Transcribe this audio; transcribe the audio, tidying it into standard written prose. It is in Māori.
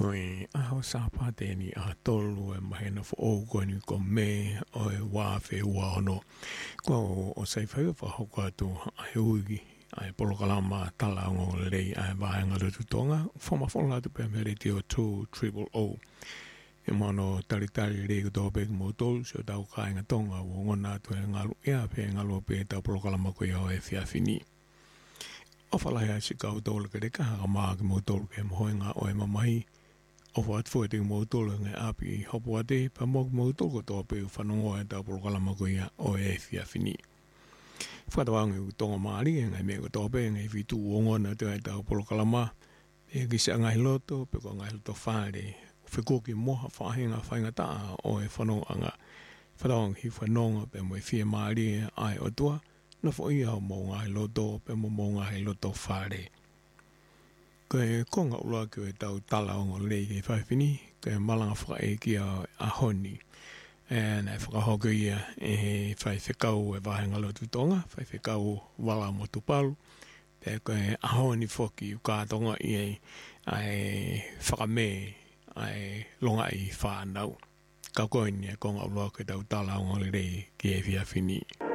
Koe aho sāpate ni a tolu e mahena fo o koe ni ko me o e wāwhi ua ono. Ko o sei whai o whahoko atu ai uigi ai polokalama tala o lei ai vāenga rutu tonga. Whama whola atu pe mere te o 200. E mano talitari rei kuto peki mo tolu si o tau kāinga tonga o ngona atu e ngalu ea pe ngalu pe tau polokalama koe au e whiawhini. O whalai si kau tolu ke reka haka maa ki mo tolu ke mohoenga o e mamahi. O whaat fwoi te mo tolu ngai api hopo ate pa mo tolu ko toa pe whanongo e tau polokalama koe o e whiawhini. Whatawangi u tonga maari e ngai me ko toa pe ngai whitu o ngona te ai tau polokalama. E kisi a ngai loto pe ko ngai loto whaare. Whikoki moha whahenga whainga taa o e whanonga anga. Whatawangi hi whanonga pe mo e whia maari e ai o tua. Na fwoi au mo ngai loto pe mo ngai loto whaare. Koe konga ula ki o tau tala o ngolei ki whaiwhini, koe malanga whaka e ki a honi. E nei whakahoku ia e whaiwhekau e wahenga lotu tonga, whaiwhekau wala mo tupalu. Pe koe a honi whoki u kātonga i ai whakame ai longa i whanau. Ka koe ni e konga ula ki tau tala o ngolei ki e whaiwhini.